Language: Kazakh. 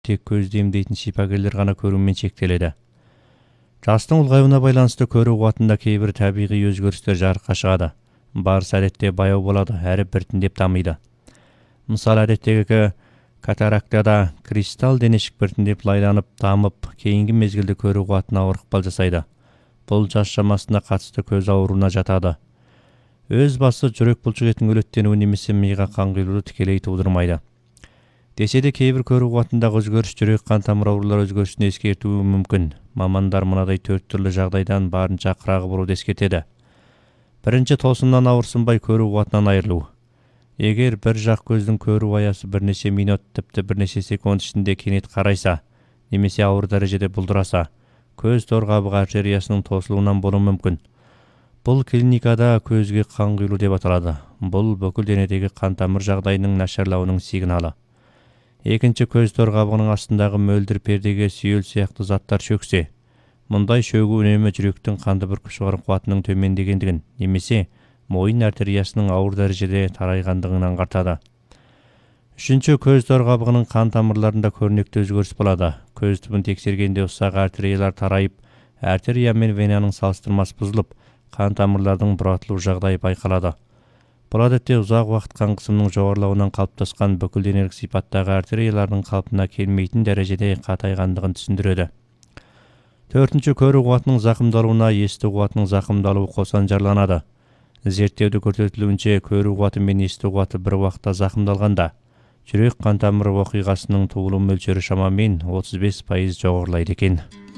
тек көзді емдейтін шипагерлер ғана көрумен шектеледі. Жастың ұлғаюына байланысты көру қуатында кейбір табиғи өзгерістер жарыққа шығады. Барыс әдетте баяу болады, әрі біртіндеп дамиды. Мысалы, әдеттегі катарактада кристалл денешік біртіндеп лайланып, дамып, кейінгі мезгілде көру қуатына ауыр ықпал жасайды. Бұл жас шамасына қатысты көз ауруына жатады. Өз басы жүрек бұлшық етінің өлеттенуі немесе миға қан құйылуды тікелей тудырмайды. Десе де кейбір көру қуатындағы өзгеріс жүрек қан тамыр аурулары өзгерісін ескертуі мүмкін. Мамандар мынадай 4 түрлі жағдайдан барынша қырағы бұруды ескертеді. Бірінші, тосыннан ауырсынбай көру қуатынан айырылу. Егер бір жақ көздің көру аясы бірнеше минут, тіпті бірнеше секунд ішінде кенет қарайса, немесе ауыр дәрежеде бұлдыраса, көз тор қабығы артериясының тосылуынан болуы мүмкін. Бұл клиникада көзге қан құйылу деп аталады. Бұл бүкіл денедегі қан тамыр жағдайының нашарлауының сигналы. Екінші, көз тор қабығының астындағы мөлдір пердеге сүйел сияқты заттар шөксе. Мұндай шөгу үнемі жүректің қанды бүркіп шығару қуатының төмендегендігін, немесе мойын артериясының ауыр дәрежеде тарайғандығын аңғартады. Үшінші, көз тор қабығының қан тамырларында көрнекті өзгеріс болады. Көз түбін тексергенде ұсақ артериялар тарайып, артерия мен венаның салыстырмасы бұзылып, қан тамырлардың бұратылу жағдайы байқалады. Бұл әдетте ұзақ уақыт қан қысымының жоғарылауынан қалыптасқан бүкіл денелік сипаттағы артериялардың қалпына келмейтін дәрежеде қатайғандығын түсіндіреді. Төртінші, көру қуатының зақымдалуына есту қуатының зақымдалуы қосанжарланады. Зерттеуді көрсетілуінше, көру қуаты мен есту қуаты бір уақытта зақымдалғанда, жүрек қан тамыры оқиғасының туылу мөлшері шамамен 35% жоғарылайды екен.